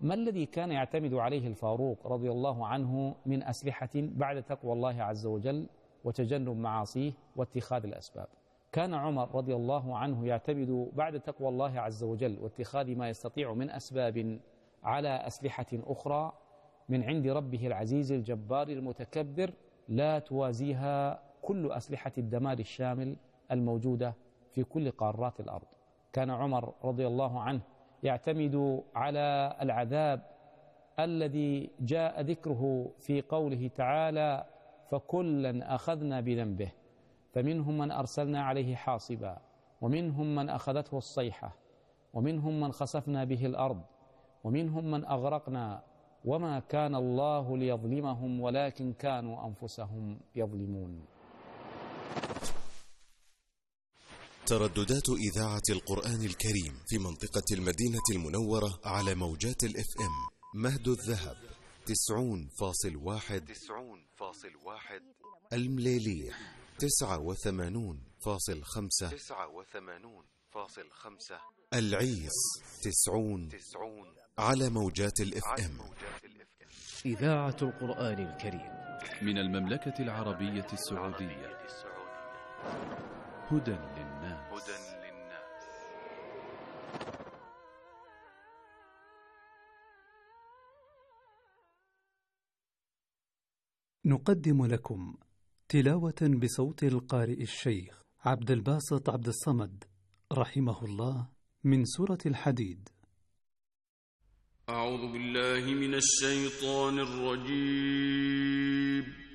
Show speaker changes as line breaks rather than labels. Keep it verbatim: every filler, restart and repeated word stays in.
ما الذي كان يعتمد عليه الفاروق رضي الله عنه من أسلحة بعد تقوى الله عز وجل وتجنب معاصيه واتخاذ الأسباب؟ كان عمر رضي الله عنه يعتمد بعد تقوى الله عز وجل واتخاذ ما يستطيع من أسباب على أسلحة أخرى من عند ربه العزيز الجبار المتكبر لا توازيها كل أسلحة الدمار الشامل الموجودة في كل قارات الأرض. كان عمر رضي الله عنه يعتمد على العذاب الذي جاء ذكره في قوله تعالى: فكلا أخذنا بذنبه، فمنهم من أرسلنا عليه حاصبا، ومنهم من أخذته الصيحة، ومنهم من خسفنا به الأرض، ومنهم من أغرقنا، وما كان الله ليظلمهم ولكن كانوا أنفسهم يظلمون.
ترددات إذاعة القرآن الكريم في منطقة المدينة المنورة على موجات الاف ام مهد الذهب تسعون فاصل واحد، المليليح تسعة وثمانون فاصل خمسة، العيس تسعون على موجات الاف ام.
إذاعة القرآن الكريم من المملكة العربية السعودية، هدى للناس.
نقدم لكم تلاوة بصوت القارئ الشيخ عبد الباسط عبد الصمد رحمه الله من سورة الحديد.
أعوذ بالله من الشيطان الرجيم.